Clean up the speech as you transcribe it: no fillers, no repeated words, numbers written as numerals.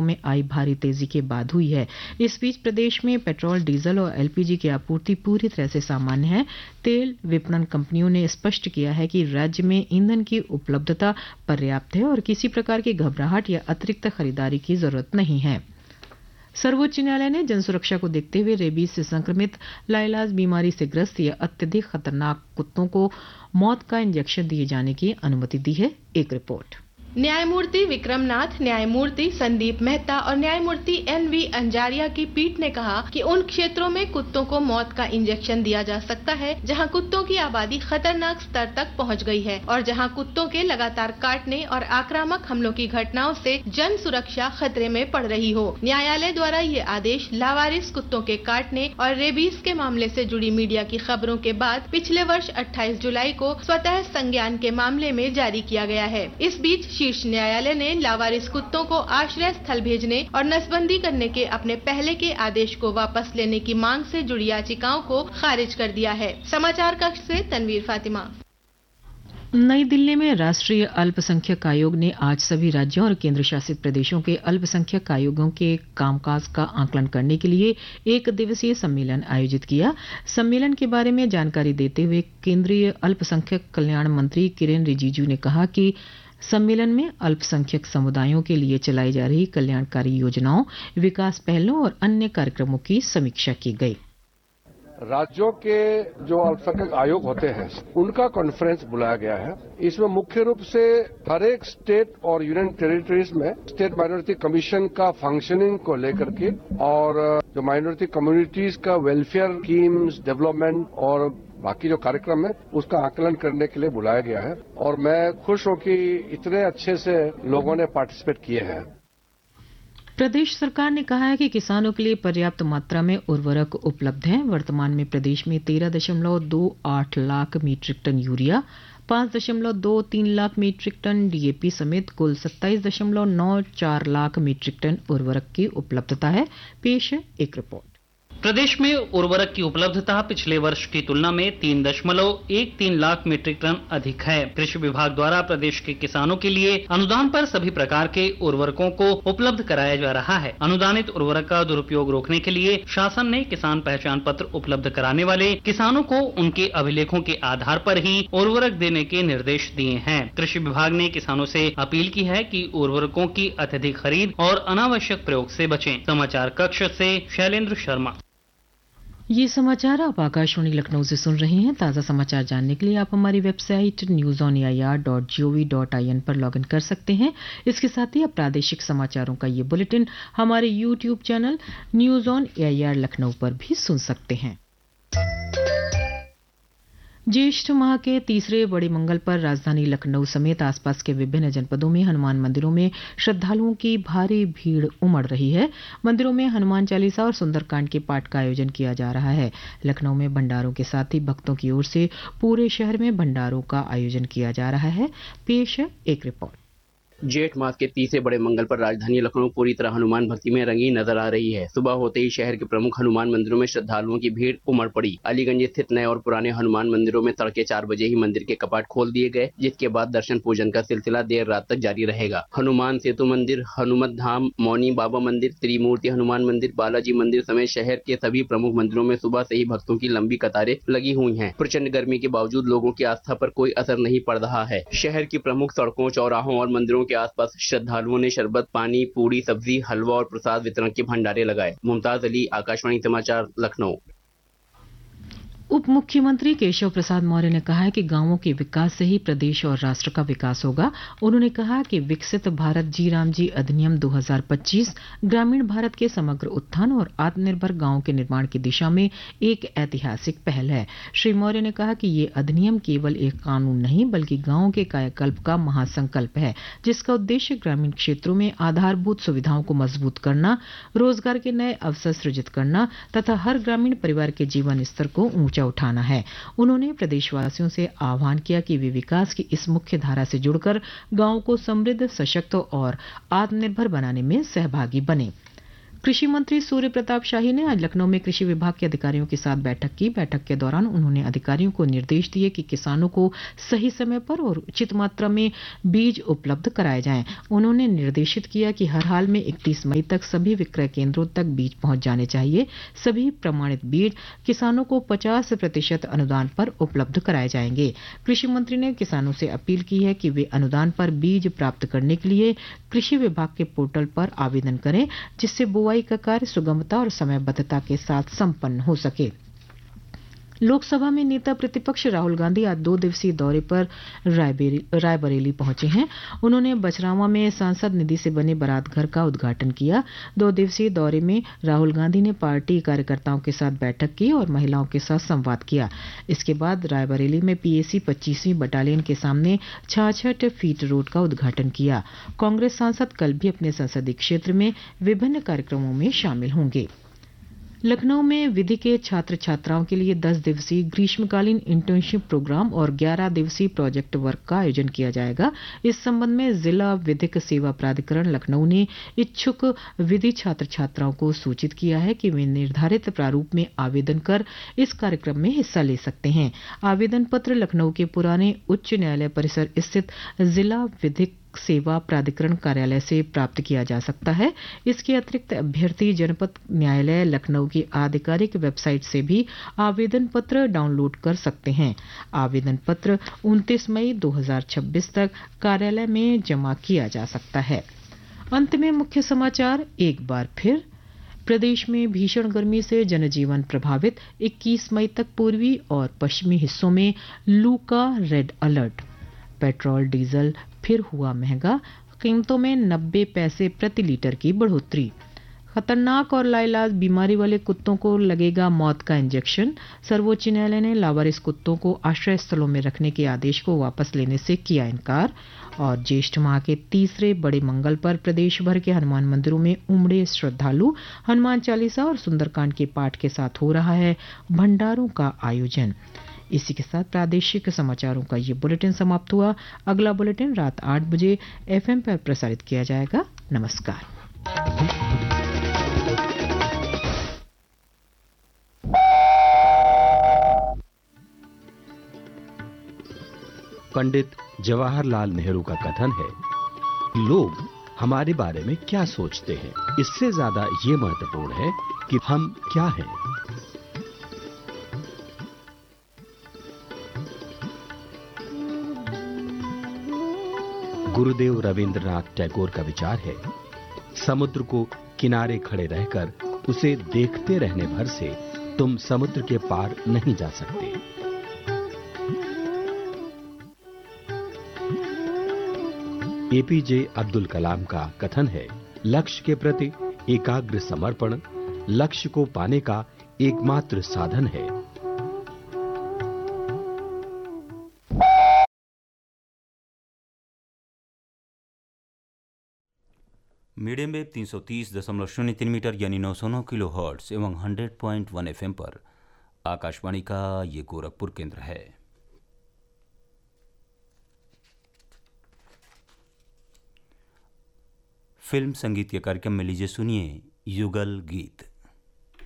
में आई भारी तेजी के बाद हुई है। इस बीच प्रदेश में पेट्रोल, डीजल और एलपीजी की आपूर्ति पूरी तरह से सामान्य है। तेल विपणन कंपनियों ने स्पष्ट किया है कि राज्य में ईंधन की उपलब्धता पर्याप्त है और किसी प्रकार की घबराहट या अतिरिक्त खरीदारी की जरूरत नहीं है। सर्वोच्च न्यायालय ने जन सुरक्षा को देखते हुए रेबीज से संक्रमित, लाइलाज बीमारी से ग्रस्त या अत्यधिक खतरनाक कुत्तों को मौत का इंजेक्शन दिए जाने की अनुमति दी है। एक रिपोर्ट। न्यायमूर्ति विक्रमनाथ, न्यायमूर्ति संदीप मेहता और न्यायमूर्ति एनवी अंजारिया की पीठ ने कहा कि उन क्षेत्रों में कुत्तों को मौत का इंजेक्शन दिया जा सकता है जहां कुत्तों की आबादी खतरनाक स्तर तक पहुंच गई है और जहां कुत्तों के लगातार काटने और आक्रामक हमलों की घटनाओं से जन सुरक्षा खतरे में पड़ रही हो। न्यायालय द्वारा ये आदेश लावारिस कुत्तों के काटने और रेबीज के मामले से जुड़ी मीडिया की खबरों के बाद पिछले वर्ष 28 जुलाई को स्वतः संज्ञान के मामले में जारी किया गया है। इस बीच शीर्ष न्यायालय ने लावारिस कुत्तों को आश्रय स्थल भेजने और नसबंदी करने के अपने पहले के आदेश को वापस लेने की मांग से जुड़ी याचिकाओं को खारिज कर दिया है। समाचार कक्ष से तनवीर फातिमा। नई दिल्ली में राष्ट्रीय अल्पसंख्यक आयोग ने आज सभी राज्यों और केंद्र शासित प्रदेशों के अल्पसंख्यक आयोगों के कामकाज का आकलन करने के लिए एक दिवसीय सम्मेलन आयोजित किया। सम्मेलन के बारे में जानकारी देते हुए केंद्रीय अल्पसंख्यक कल्याण मंत्री किरेन रिजिजू ने कहा कि सम्मेलन में अल्पसंख्यक समुदायों के लिए चलाई जा रही कल्याणकारी योजनाओं, विकास पहलों और अन्य कार्यक्रमों की समीक्षा की गई। राज्यों के जो अल्पसंख्यक आयोग होते हैं उनका कॉन्फ्रेंस बुलाया गया है। इसमें मुख्य रूप से हर एक स्टेट और यूनियन टेरिटरीज में स्टेट माइनॉरिटी कमीशन का फंक्शनिंग को लेकर के और जो माइनॉरिटी कम्युनिटीज का वेलफेयर स्कीम्स, डेवलपमेंट और बाकी जो कार्यक्रम है उसका आकलन करने के लिए बुलाया गया है और मैं खुश हूं कि इतने अच्छे से लोगों ने पार्टिसिपेट किए हैं। प्रदेश सरकार ने कहा है कि किसानों के लिए पर्याप्त मात्रा में उर्वरक उपलब्ध हैं। वर्तमान में प्रदेश में 13.28 lakh metric ton urea, 5.23 lakh metric ton DAP समेत कुल 27.94 लाख मीट्रिक टन उर्वरक की उपलब्धता है। पेश है एक रिपोर्ट। प्रदेश में उर्वरक की उपलब्धता पिछले वर्ष की तुलना में 3.13 लाख मीट्रिक टन अधिक है। कृषि विभाग द्वारा प्रदेश के किसानों के लिए अनुदान पर सभी प्रकार के उर्वरकों को उपलब्ध कराया जा रहा है। अनुदानित उर्वरक का दुरुपयोग रोकने के लिए शासन ने किसान पहचान पत्र उपलब्ध कराने वाले किसानों को उनके अभिलेखों के आधार पर ही उर्वरक देने के निर्देश दिए हैं। कृषि विभाग ने किसानों से अपील की है कि उर्वरकों की अत्यधिक खरीद और अनावश्यक प्रयोग से बचें। समाचार कक्ष से शैलेंद्र शर्मा। ये समाचार आप आकाशवाणी लखनऊ से सुन रहे हैं। ताज़ा समाचार जानने के लिए आप हमारी वेबसाइट newsonair.gov.in पर लॉगिन कर सकते हैं। इसके साथ ही आप प्रादेशिक समाचारों का ये बुलेटिन हमारे YouTube channel news on AIR Lucknow पर भी सुन सकते हैं। ज्येष्ठ माह के तीसरे बड़े मंगल पर राजधानी लखनऊ समेत आसपास के विभिन्न जनपदों में हनुमान मंदिरों में श्रद्धालुओं की भारी भीड़ उमड़ रही है। मंदिरों में हनुमान चालीसा और सुंदरकांड के पाठ का आयोजन किया जा रहा है। लखनऊ में भंडारों के साथ ही भक्तों की ओर से पूरे शहर में भंडारों का आयोजन किया जा रहा है। पेश है एक रिपोर्ट। जेठ मास के तीसरे बड़े मंगल पर राजधानी लखनऊ पूरी तरह हनुमान भक्ति में रंगी नजर आ रही है। सुबह होते ही शहर के प्रमुख हनुमान मंदिरों में श्रद्धालुओं की भीड़ उमड़ पड़ी। अलीगंज स्थित नए और पुराने हनुमान मंदिरों में तड़के 4 बजे ही मंदिर के कपाट खोल दिए गए, जिसके बाद दर्शन पूजन का सिलसिला देर रात तक जारी रहेगा। हनुमान सेतु मंदिर, हनुमत धाम, मौनी बाबा मंदिर, त्रिमूर्ति हनुमान मंदिर, बालाजी मंदिर समेत शहर के सभी प्रमुख मंदिरों में सुबह से ही भक्तों की लंबी कतारें लगी हुई हैं। प्रचंड गर्मी के बावजूद लोगों की आस्था पर कोई असर नहीं पड़ रहा है। शहर की प्रमुख सड़कों, चौराहों और मंदिरों के आसपास श्रद्धालुओं ने शरबत, पानी, पूरी, सब्जी, हलवा और प्रसाद वितरण के भंडारे लगाए। मुमताज अली, आकाशवाणी समाचार, लखनऊ। उप मुख्यमंत्री केशव प्रसाद मौर्य ने कहा है कि गांवों के विकास से ही प्रदेश और राष्ट्र का विकास होगा। उन्होंने कहा कि विकसित भारत जी राम जी अधिनियम 2025 ग्रामीण भारत के समग्र उत्थान और आत्मनिर्भर गांवों के निर्माण की दिशा में एक ऐतिहासिक पहल है। श्री मौर्य ने कहा कि ये अधिनियम केवल एक कानून नहीं बल्कि गांवों के कायाकल्प का महासंकल्प है, जिसका उद्देश्य ग्रामीण क्षेत्रों में आधारभूत सुविधाओं को मजबूत करना, रोजगार के नए अवसर सृजित करना तथा हर ग्रामीण परिवार के जीवन स्तर को उठाना है। उन्होंने प्रदेशवासियों से आह्वान किया कि वे विकास की इस मुख्य धारा से जुड़कर गांव को समृद्ध, सशक्त और आत्मनिर्भर बनाने में सहभागी बने। कृषि मंत्री सूर्य प्रताप शाही ने आज लखनऊ में कृषि विभाग के अधिकारियों के साथ बैठक की। बैठक के दौरान उन्होंने अधिकारियों को निर्देश दिए कि किसानों को सही समय पर और उचित मात्रा में बीज उपलब्ध कराए जाएं। उन्होंने निर्देशित किया कि हर हाल में 31 मई तक सभी विक्रय केंद्रों तक बीज पहुंच जाने चाहिए। सभी प्रमाणित बीज किसानों को 50% अनुदान पर उपलब्ध कराए जाएंगे। कृषि मंत्री ने किसानों से अपील की है कि वे अनुदान पर बीज प्राप्त करने के लिए कृषि विभाग के पोर्टल पर आवेदन करें, जिससे बुआई का कार्य सुगमता और समयबद्धता के साथ संपन्न हो सके। लोकसभा में नेता प्रतिपक्ष राहुल गांधी आज 2 दिवसीय दौरे पर रायबरेली पहुंचे हैं। उन्होंने बछरावा में सांसद निधि से बने बारात घर का उद्घाटन किया। 2 दिवसीय दौरे में राहुल गांधी ने पार्टी कार्यकर्ताओं के साथ बैठक की और महिलाओं के साथ संवाद किया। इसके बाद रायबरेली में पीएसी 25वीं बटालियन के सामने 66 फीट रोड का उद्घाटन किया। कांग्रेस सांसद कल भी अपने संसदीय क्षेत्र में विभिन्न कार्यक्रमों में शामिल होंगे। लखनऊ में विधि के छात्र छात्राओं के लिए 10 दिवसीय ग्रीष्मकालीन इंटर्नशिप प्रोग्राम और 11 दिवसीय प्रोजेक्ट वर्क का आयोजन किया जाएगा। इस संबंध में जिला विधिक सेवा प्राधिकरण लखनऊ ने इच्छुक विधि छात्र छात्राओं को सूचित किया है कि वे निर्धारित प्रारूप में आवेदन कर इस कार्यक्रम में हिस्सा ले सकते हैं। आवेदन पत्र लखनऊ के पुराने उच्च न्यायालय परिसर स्थित जिला विधिक सेवा प्राधिकरण कार्यालय से प्राप्त किया जा सकता है। इसके अतिरिक्त अभ्यर्थी जनपद न्यायालय लखनऊ की आधिकारिक वेबसाइट से भी आवेदन पत्र डाउनलोड कर सकते हैं। आवेदन पत्र 29 मई 2026 तक कार्यालय में जमा किया जा सकता है। अंत में मुख्य समाचार एक बार फिर। प्रदेश में भीषण गर्मी से जनजीवन प्रभावित। 21 मई तक पूर्वी और पश्चिमी हिस्सों में लू का रेड अलर्ट। पेट्रोल डीजल फिर हुआ महंगा, कीमतों में 90 पैसे प्रति लीटर की बढ़ोतरी। खतरनाक और लाइलाज बीमारी वाले कुत्तों को लगेगा मौत का इंजेक्शन। सर्वोच्च न्यायालय ने लावारिस कुत्तों को आश्रय स्थलों में रखने के आदेश को वापस लेने से किया इनकार। और ज्येष्ठ माह के तीसरे बड़े मंगल पर प्रदेश भर के हनुमान मंदिरों में उमड़े श्रद्धालु। हनुमान चालीसा और सुंदरकांड के पाठ के साथ हो रहा है भंडारों का आयोजन। इसी के साथ प्रादेशिक समाचारों का ये बुलेटिन समाप्त हुआ। अगला बुलेटिन रात 8 बजे FM पर प्रसारित किया जाएगा। नमस्कार। पंडित जवाहरलाल नेहरू का कथन है, लोग हमारे बारे में क्या सोचते हैं, इससे ज्यादा ये महत्वपूर्ण है कि हम क्या हैं। गुरुदेव रविंद्रनाथ टैगोर का विचार है, समुद्र को किनारे खड़े रहकर उसे देखते रहने भर से तुम समुद्र के पार नहीं जा सकते। एपीजे अब्दुल कलाम का कथन है, लक्ष्य के प्रति एकाग्र समर्पण लक्ष्य को पाने का एकमात्र साधन है। मीडियम वेव 330.03 मीटर यानी 909 किलो हर्ट्ज एवं 100.1 FM पर आकाशवाणी का ये गोरखपुर केंद्र है। फिल्म संगीत के कार्यक्रम में लीजिए सुनिए युगल गीत।